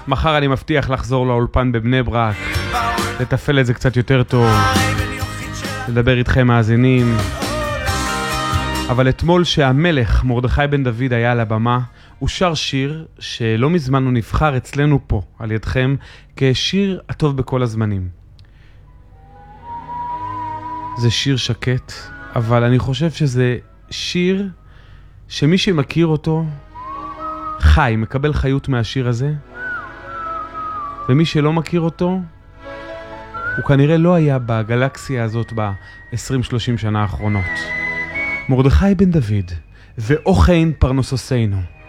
מחר אני מבטיח לחזור לאולפן בבני ברק, לטפל את זה קצת יותר טוב, לדבר איתכם מאזינים. אבל אתמול שהמלך מרדכי בן דוד היה על הבמה, הוא שר שיר שלא מזמן הוא נבחר אצלנו פה על ידכם כשיר הטוב בכל הזמנים. זה שיר שקט, אבל אני חושב שזה שיר שמי שמכיר אותו חי, מקבל חיות מהשיר הזה, ומי שלא מכיר אותו הוא כנראה לא היה בגלקסיה הזאת ב-20-30 שנה האחרונות. מרדכי בן דוד ואוכן פרנסוסנו.